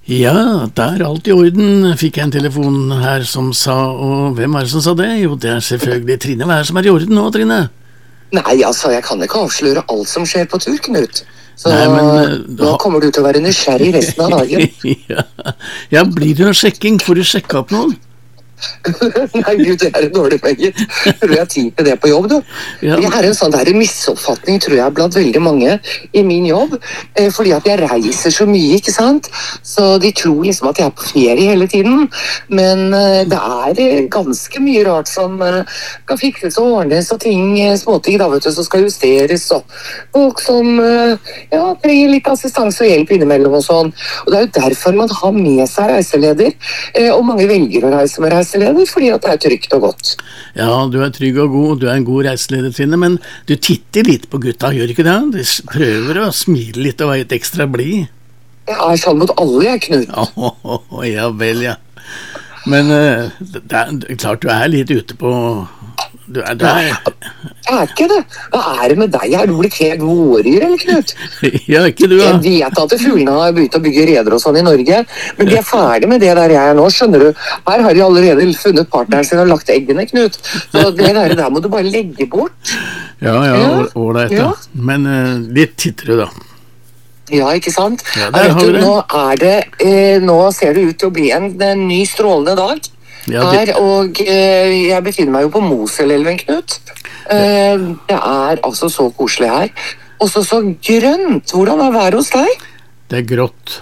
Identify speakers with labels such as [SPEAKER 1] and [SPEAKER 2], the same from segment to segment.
[SPEAKER 1] Ja, der alt i orden, fikk jeg en telefon her som sa, og hvem er det som sa det? Jo, det er selvfølgelig Trine. Hva er det som er i orden nå, Trine?
[SPEAKER 2] Nei, altså, jeg kan ikke avsløre alt som skjer på tur, Knut. Så
[SPEAKER 1] Nei, men,
[SPEAKER 2] nå kommer du til å være nysgjerrig resten av dagen.
[SPEAKER 1] ja, blir det noe sjekking? Får du sjekka opp noen?
[SPEAKER 2] Nei, Gud, det er en dårlig meget. Tror jeg tid til det på jobb, du.
[SPEAKER 1] Ja.
[SPEAKER 2] Det er en sånn der misoppfatning, tror jeg, blant veldig mange i min jobb. Fordi at jeg reiser så mye, ikke sant? Så de tror liksom at jeg er på ferie hele tiden. Men det er ganske mye rart som kan fikses og ordnes, og ting, småting da, vet du, som skal justeres, og folk som trenger litt assistanse og hjelp innimellom og sånn. Og det er jo derfor man har med seg reiseleder, og mange velger å reise med reiseleder, fordi at det er trygt og godt.
[SPEAKER 1] Ja, du er trygg og god, du er en god reiseleder, Trine, men du titter litt på gutta, gjør ikke det? De prøver å smile litt og være litt ekstra blid.
[SPEAKER 2] Jeg er sånn mot alle, jeg, Knut.
[SPEAKER 1] Ja vel, ja. Men det er klart du er litt ute på...
[SPEAKER 2] Nei, jeg er ikke det. Hva er det med deg? Er du blitt helt våryr, eller, Knut?
[SPEAKER 1] Ja, ikke du, da.
[SPEAKER 2] Jeg vet at fuglene har begynt å bygge reder og sånn i Norge, men de er ferdig med det der jeg er nå, skjønner du. Her har de allerede funnet partneren sin og lagt eggene, Knut. Så det der må du bare legge bort.
[SPEAKER 1] Ja, ålreit, ja. Men litt titter du, da.
[SPEAKER 2] Ja, ikke sant?
[SPEAKER 1] Ja, der har vi det.
[SPEAKER 2] Nå ser det ut til å bli en ny strålende dag.
[SPEAKER 1] Ja,
[SPEAKER 2] her, og jeg befinner meg jo på Moselelven, Knut. Det er altså så koselig her. Også så grønt. Hvordan er været hos deg?
[SPEAKER 1] Det er grått.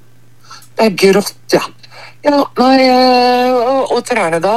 [SPEAKER 2] Det er grått, ja. Ja, nei, og trærne da,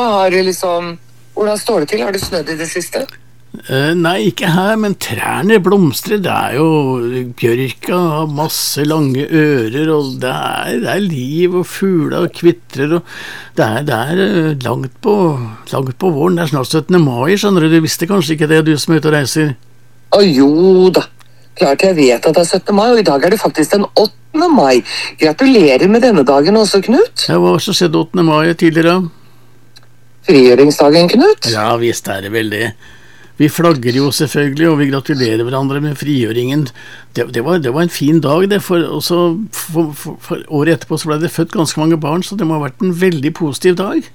[SPEAKER 2] hvordan står det til? Har det snødd i det siste?
[SPEAKER 1] Nei, ikke her, men trærne blomstrer. Det er jo bjørka har masse lange ører, og det er liv, og fugler kvitrer, og det er langt på våren. Det er snart 17. mai, skjønner du. Du visste kanskje ikke det, du som er ute og reiser?
[SPEAKER 2] Jo da, klart jeg vet at det er 17. mai, og i dag er det faktisk den 8. mai. Gratulerer med denne dagen også, Knut.
[SPEAKER 1] Ja, hva som skjedde 8. mai tidligere?
[SPEAKER 2] Frigjøringsdagen, Knut.
[SPEAKER 1] Ja, visst er det vel det. Vi flagger jo selvfølgelig, og vi gratulerer hverandre med frigjøringen. Det var en fin dag, det, for året etterpå så ble det født ganske mange barn, så det må ha vært en veldig positiv dag.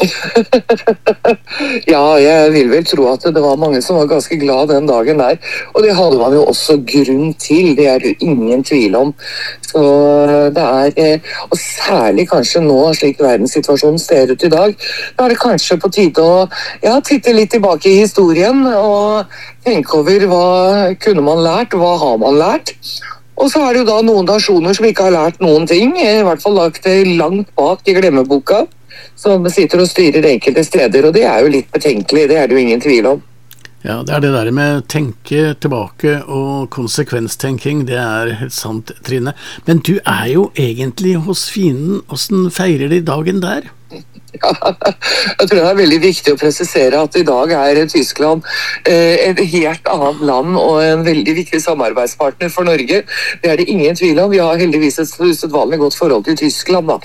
[SPEAKER 2] Ja, jeg vil vel tro at det var mange som var ganske glad den dagen der, og det hadde man jo også grunn til, det er det jo ingen tvil om. Så det er, og særlig kanskje nå, slik verdenssituasjonen ser ut i dag, da er det kanskje på tide å titte litt tilbake i historien og tenke over hva kunne man lært, hva har man lært. Og så er det jo da noen nasjoner som ikke har lært noen ting, i hvert fall lagt det langt bak i glemmeboka, som sitter og styrer enkelte steder, og det er jo litt betenkelig, det er det jo ingen tvil om.
[SPEAKER 1] Ja, det er det der med tenke tilbake og konsekvenstenking, det er helt sant, Trine. Men du er jo egentlig hos fienden, hvordan feirer de dagen der?
[SPEAKER 2] Ja, jeg tror det er veldig viktig å presisere at i dag er Tyskland et helt annet land og en veldig viktig samarbeidspartner for Norge. Det er det ingen tvil om. Vi har heldigvis et usedvanlig godt forhold til Tyskland, da.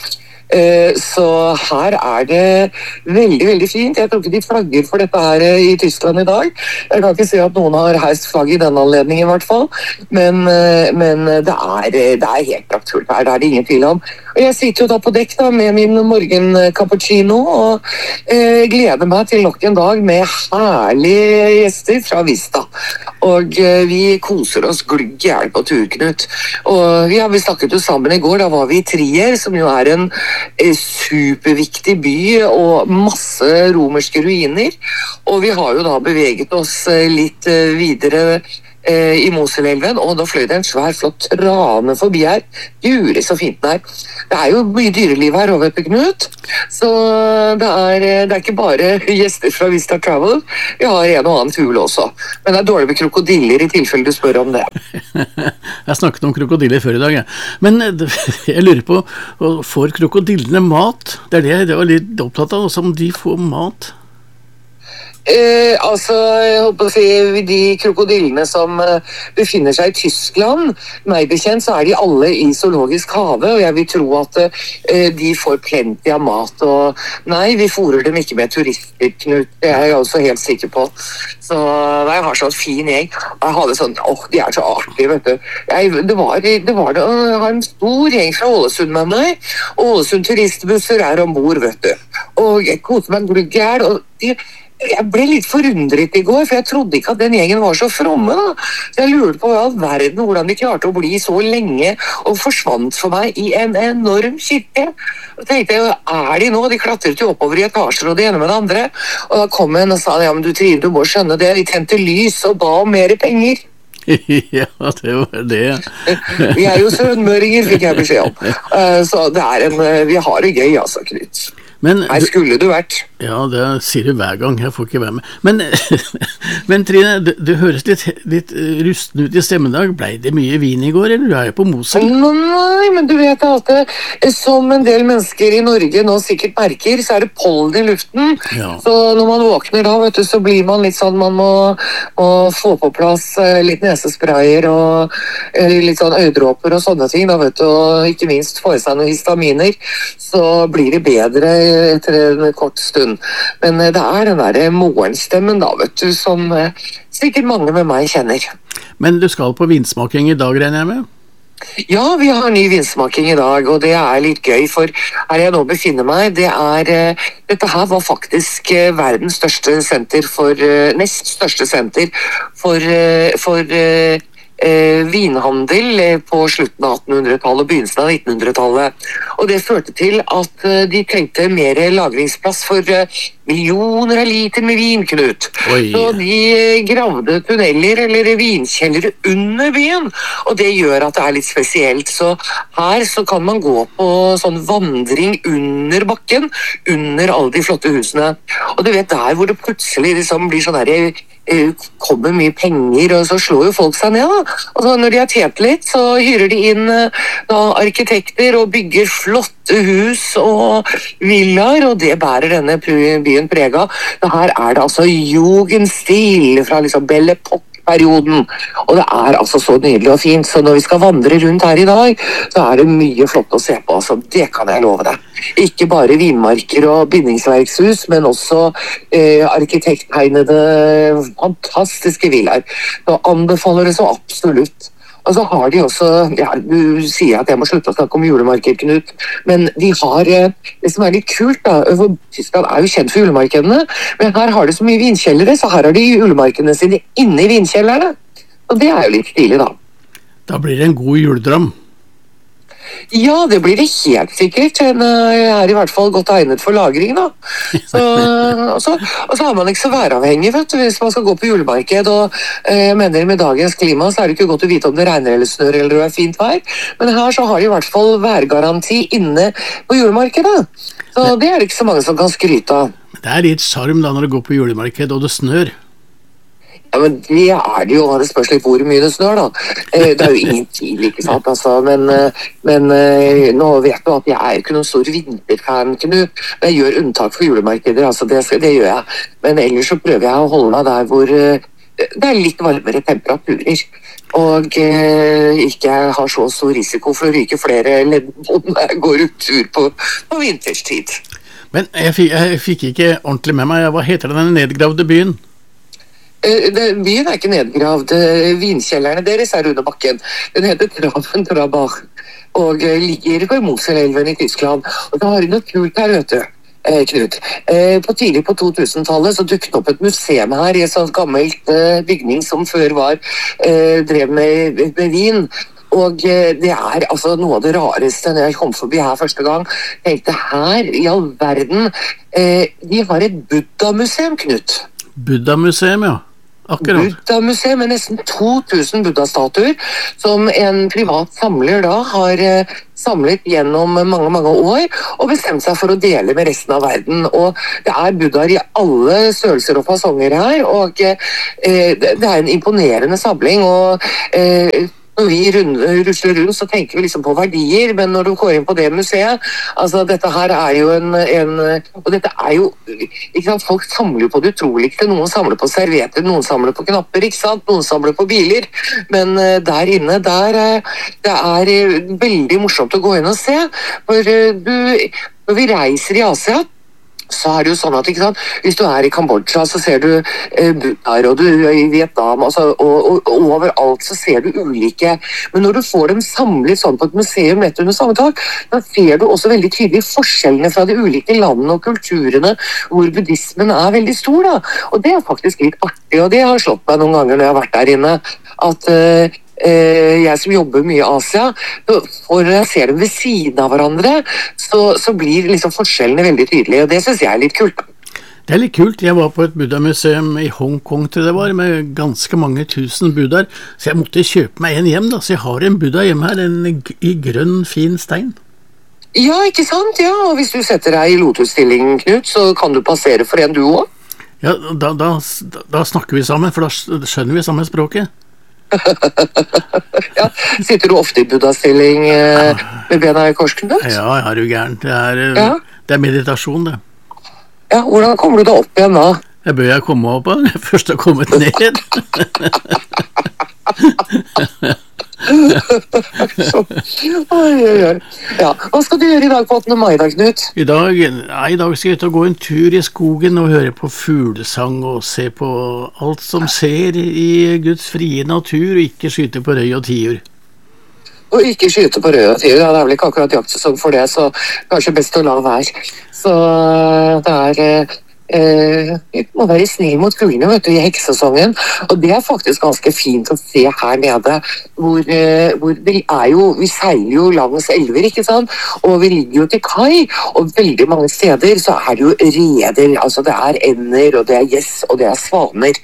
[SPEAKER 2] Så her er det veldig, veldig fint. Jeg tror ikke de flagger for dette her i Tyskland i dag. Jeg kan ikke si at noen har heist flagg i den anledning i hvert fall, men det er helt praktfullt her, det er det ingen tvil om. Og jeg sitter jo da på dekk da med min morgen cappuccino og gleder meg til nok en dag med herlige gjester fra Vista. Og vi koser oss glugg i hjel på tur, Knut. Og vi snakket jo sammen i går, da var vi i Trier, som jo er en superviktig by og masse romerske ruiner. Og vi har jo da beveget oss litt videre i Moselelven, og da fløy det en svær, flott trane forbi her. Guri, så fint den er. Det er jo mye dyreliv her over på Knut, så det er ikke bare gjester fra Vista Travel. Vi har en og annen fugl også, men det er dårlig med krokodiller i tilfelle du spør om det.
[SPEAKER 1] Jeg snakket om krokodiller før i dag, ja. Men jeg lurer på, får krokodillene mat? Det er det jeg var litt opptatt av, også om de får mat.
[SPEAKER 2] Altså, jeg håper å si de krokodillene som befinner seg i Tyskland, meg bekjent så er de alle i zoologisk hage, og jeg vil tro at de får plenty av mat, og nei, vi fôrer dem ikke med turister, Knut, det er jeg også helt sikker på. Så jeg har sånn fin gjeng, og jeg hadde sånn, de er så artige, vet du. Jeg har en stor gjeng fra Ålesund med meg, Ålesund turistbusser er ombord, vet du. Og jeg koser meg gluggjær, og jeg ble litt forundret i går, for jeg trodde ikke at den gjengen var så fromme da. Så jeg lurte på all verden hvordan de klarte å bli så lenge og forsvant for meg i en enorm kirke. Og tenkte jeg, er de nå? De klatret jo oppover i etasjer og det ene med det andre. Og da kom en og sa, ja, men du Trine, du må skjønne det, de tente lys og ba om mer penger.
[SPEAKER 1] Ja, det var det.
[SPEAKER 2] Vi er jo sønmøringer, fikk jeg beskjed om. Så vi har det gøy, altså, Knut. Her skulle du vært.
[SPEAKER 1] Ja, det sier du hver gang, jeg får ikke være med. Men Trine, du høres litt rusten ut i stemmen i dag. Ble det mye vin i går, eller du er jo på Mosel?
[SPEAKER 2] Nei, men du vet at som en del mennesker i Norge nå sikkert merker, så er det pollen i luften. Ja. Så når man våkner da, vet du, så blir man litt sånn, man må få på plass litt nesesprayer og litt sånn øydråper og sånne ting, da, vet du, og ikke minst få i seg noen histaminer, så blir det bedre etter en kort stund. Men det er den der morgenstemmen da, vet du, som sikkert mange med meg kjenner.
[SPEAKER 1] Men du skal på vinsmaking i dag, regner jeg med?
[SPEAKER 2] Ja, vi har ny vinsmaking i dag, og det er litt gøy, for her jeg nå befinner meg, dette her var faktisk verdens største senter nest største senter for vinhandel på slutten av 1800-tallet og begynnelsen av 1900-tallet. Og det førte til at de trengte mer lagringsplass for millioner av liter med vin, Knut.
[SPEAKER 1] Oi.
[SPEAKER 2] Så de gravde tunneler eller vinkjellere under byen, og det gjør at det er litt spesielt. Så her så kan man gå på sånn vandring under bakken, under alle de flotte husene. Og du vet, der hvor det plutselig liksom blir sånn der kommer mye penger, og så slår jo folk seg ned da. Og så når de har tjent litt, så hyrer de inn da, arkitekter og bygger flotte hus og villaer, og det bærer denne byen prega. Her er det altså jugendstil fra liksom Belle Époque-perioden, og det er altså så nydelig og fint, så når vi skal vandre rundt her i dag, så er det mye flott å se på, altså det kan jeg love deg. Ikke bare vinmarker og bindingsverkshus, men også arkitekttegnede fantastiske villaer. Så anbefaler det så absolutt. Og så har de også, ja, du sier at jeg må slutte å snakke om julemarked, Knut, men de har, det som er litt kult da, for Tyskland er jo kjent for julemarkedene, men her har de så mye vinkjellere, så her har de julemarkedene sine inne i vinkjellerne, og det er jo litt stilig da.
[SPEAKER 1] Da blir det en god juledram.
[SPEAKER 2] Ja, det blir det helt sikkert. Den er i hvert fall godt egnet for lagring da. Og så har man ikke så væravhengig, vet du, hvis man skal gå på julemarked, og jeg mener med dagens klima så er det ikke godt å vite om det regner eller snør eller det er fint vær, men her så har de i hvert fall værgaranti inne på julemarkedet, så det er det ikke så mange som kan skryte av.
[SPEAKER 1] Det er litt charm da når du går på julemarked og det snør.
[SPEAKER 2] Ja, men det er det jo, det spørs litt hvor mye det snør da. Det er jo ingen tvil, ikke sant, altså, men nå vet du at jeg er ikke noen stor vinterfan, Knut. Jeg gjør unntak for julemarkeder, altså det gjør jeg. Men ellers så prøver jeg å holde meg der hvor det er litt varmere temperaturer, og ikke har så stor risiko for å ryke flere leddbånd når jeg går ut tur på vinterstid.
[SPEAKER 1] Men jeg fikk ikke ordentlig med meg, hva heter den nedgravde byen?
[SPEAKER 2] Byen er ikke nedgravd, vinkjellerne deres er under bakken. Den heter Trabach og ligger på Moselelven i Tyskland. Og da har de noe kult her, vet du, Knut. Tidlig på 2000-tallet så dukket opp et museum her i et sånt gammelt bygning som før drev med vin. Og det er altså noe av det rareste når jeg kom forbi her første gang. Jeg tenkte, her i all verden, de har et Buddha-museum, Knut.
[SPEAKER 1] Buddha-museum, ja. Akkurat.
[SPEAKER 2] Buddha-museum med nesten 2000 Buddha-statuer, som en privat samler da har samlet gjennom mange, mange år, og bestemt seg for å dele med resten av verden. Og det er buddhaer i alle størrelser og fasonger her, og det er en imponerende samling, og når vi rusler rundt, så tenker vi liksom på verdier, men når du går inn på det museet, altså dette her er jo og dette er jo, ikke sant, folk samler jo på det utroligste, noen samler på servietter, noen samler på knapper, ikke sant, noen samler på biler, men der inne, det er veldig morsomt å gå inn og se, for når vi reiser i Asia, så er det jo sånn at, ikke sant, hvis du er i Kambodsja, så ser du Buddhaer, og du er i Vietnam, altså, og overalt så ser du ulike, men når du får dem samlet sånn på et museum rett under samme tak, da ser du også veldig tydelig forskjellene fra de ulike landene og kulturene, hvor buddhismen er veldig stor da, og det er faktisk litt artig, og det har slått meg noen ganger når jeg har vært der inne, at jeg som jobber mye i Asia, for når jeg ser dem ved siden av hverandre, så blir liksom forskjellene veldig tydelige, og det synes jeg er litt kult.
[SPEAKER 1] Det er litt kult. Jeg var på et buddha-museum i Hongkong til det var, med ganske mange tusen buddhaer, så jeg måtte kjøpe meg en hjem da, så jeg har en buddha hjemme her, i grønn, fin stein.
[SPEAKER 2] Ja, ikke sant? Ja, og hvis du setter deg i lotusstilling, Knut, så kan du passere for en du også.
[SPEAKER 1] Ja, da snakker vi sammen, for da skjønner vi samme språket.
[SPEAKER 2] Ja, sitter du ofte i buddha-stilling med bena i korskene?
[SPEAKER 1] Ja, jeg er jo gæren. Det er meditasjon, det.
[SPEAKER 2] Ja, hvordan kommer du da opp igjen da?
[SPEAKER 1] Jeg bør jeg komme opp, da? Først har kommet ned.
[SPEAKER 2] Ja, hva skal du gjøre i dag på 8. mai da, Knut?
[SPEAKER 1] I dag skal jeg ut og gå en tur i skogen og høre på fuglesang og se på alt som ser i Guds frie natur, og ikke skyte på røy og tiur.
[SPEAKER 2] Og ikke skyte på røy og tiur, ja, det er vel ikke akkurat jaktsesong for det, så kanskje best å la være. Så det er vi må være snill mot fuglene, vet du, i heksesongen, og det er faktisk ganske fint å se her nede, hvor det er jo, vi seiler jo langs elver, ikke sant, og vi ligger jo til kai, og veldig mange steder så er det jo reder, altså det er ender, og det er gjess, og det er svaner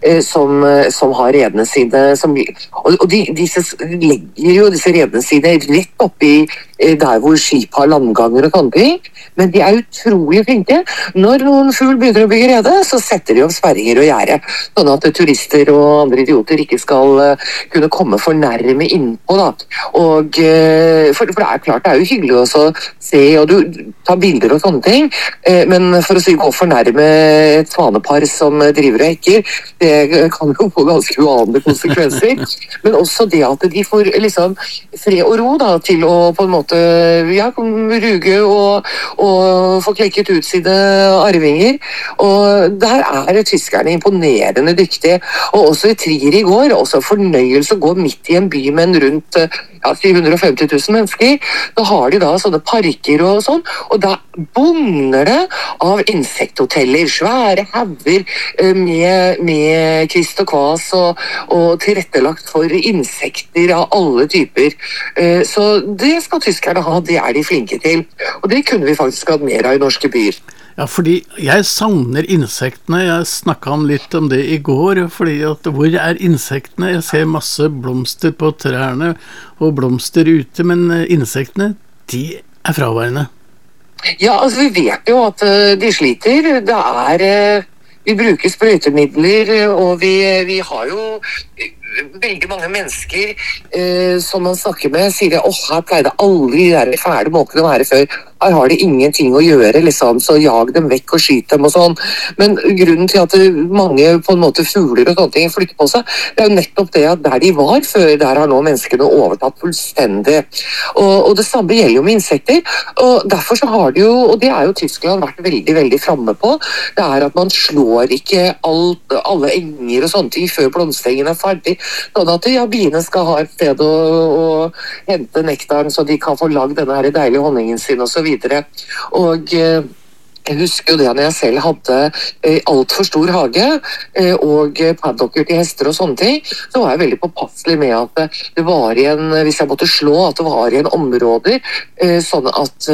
[SPEAKER 2] som har redene sine, og disse legger jo disse redene sine rett oppi der hvor skip har landganger og sånne ting, men de er utrolig flinke. Når noen fugl begynner å bygge rede, så setter de opp sperringer og gjerde, sånn at turister og andre idioter ikke skal kunne komme for nærme innpå da. Og, for det er klart, det er jo hyggelig også å se, og du tar bilder og sånne ting, men for å si gå for nærme et svanepar som driver og hekker, det kan jo få ganske uanede konsekvenser, men også det at de får liksom fred og ro da, til å på en måte ruge og få klekket ut sine arvinger, og der er tyskerne imponerende dyktige, og også i Trier i går, også fornøyelse å gå midt i en by med en rundt 450 000 mennesker, da har de da sånne parker og sånn, og da bugner det av insekthoteller, svære hauger med kvist og kvas og tilrettelagt for insekter av alle typer. Så det skal tyskerne ha, det er de flinke til, og det kunne vi faktisk hatt mer av i norske byer.
[SPEAKER 1] Ja, fordi jeg savner insektene. Jeg snakket litt om det i går, fordi at hvor er insektene? Jeg ser masse blomster på trærne og blomster ute, men insektene, de er fraværende.
[SPEAKER 2] Ja, altså vi vet jo at de sliter. Vi bruker sprøytemidler, og vi har jo veldig mange mennesker som man snakker med, sier her pleide aldri de der fæle måkene å være før. Her har de ingenting å gjøre, liksom, så jag dem vekk og skyt dem og sånn. Men grunnen til at mange på en måte fugler og sånne ting flytter på seg, det er jo nettopp det at der de var før, der har nå menneskene overtatt fullstendig. Og det samme gjelder jo med insekter, og derfor så har det jo, og det er jo Tyskland vært veldig, veldig fremme på, det er at man slår ikke alle enger og sånne ting før blomsterengen er ferdig, sånn at biene skal ha et sted å hente nektaren, så de kan få lagd denne her deilige honningen sin og så videre. Og jeg husker jo det når jeg selv hadde alt for stor hage og paddocker til hester og sånne ting, så var jeg veldig påpasselig med at det var igjen, hvis jeg måtte slå, at det var igjen områder sånn at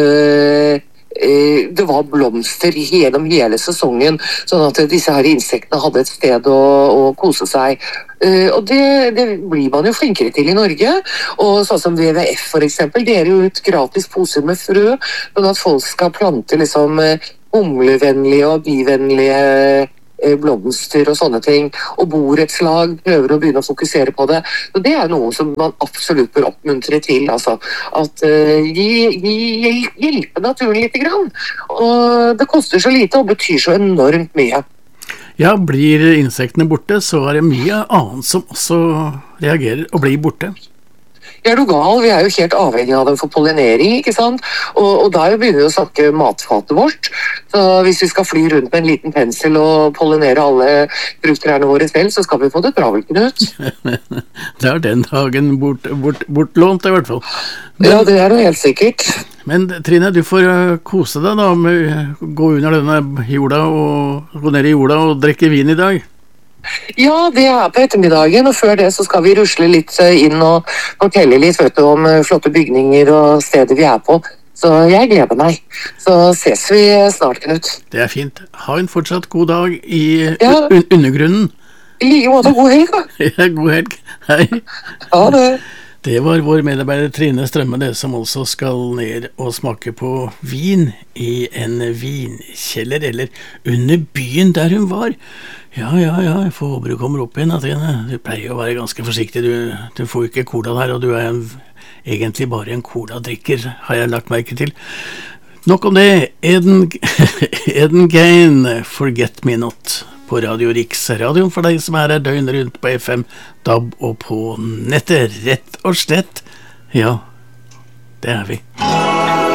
[SPEAKER 2] det var blomster gjennom hele sesongen, sånn at disse her insektene hadde et sted å kose seg. Og det blir man jo flinkere til i Norge, og sånn som WWF for eksempel, det er jo ut gratis poser med frø, sånn at folk skal plante liksom humlevennlige og bivennlige blomster og sånne ting. Og borettslag prøver å begynne å fokusere på det. Så det noe som man absolutt bør oppmuntre til. Altså. At hjelpe naturen litt grann. Og det koster så lite og betyr så enormt mye.
[SPEAKER 1] Ja, blir insektene borte, så det mye annet som også reagerer og blir borte.
[SPEAKER 2] Er du gal? Vi jo helt avhengig av dem for pollinering, ikke sant? Og der begynner vi å snakke matfatet vårt. Så hvis vi skal fly rundt med en liten pensel og pollinere alle frukttrærne våre selv, så skal vi få det travelt, Knut.
[SPEAKER 1] Det den dagen bortlånt i hvert fall.
[SPEAKER 2] Ja, det noe helt sikkert.
[SPEAKER 1] Men Trine, du får kose deg da med å gå under denne jorda og gå ned i jorda og drikke vin i dag.
[SPEAKER 2] Ja, det på ettermiddagen, og før det så skal vi rusle litt inn og fortelle litt om flotte bygninger og steder vi på. Så jeg gleder meg. Så ses vi snart, Knut.
[SPEAKER 1] Det fint. Ha en fortsatt god dag i undergrunnen.
[SPEAKER 2] I like måte, god helg da.
[SPEAKER 1] Ja, god helg. Hei.
[SPEAKER 2] Ha det.
[SPEAKER 1] Det var vår medarbeider Trine Strømme, det som også skal ned og smake på vin i en vinkjeller, eller under byen der hun var. Ja, jeg får håpe du kommer opp igjen, Trine. Du pleier å være ganske forsiktig, du får ikke cola der, og du egentlig bare en cola-drikker, har jeg lagt merke til. Nok om det. Eden Gain, Forget Me Not. På Radio Riks, radioen for deg som her døgnet rundt på FM, DAB og på nettet, rett og slett. Ja, det vi.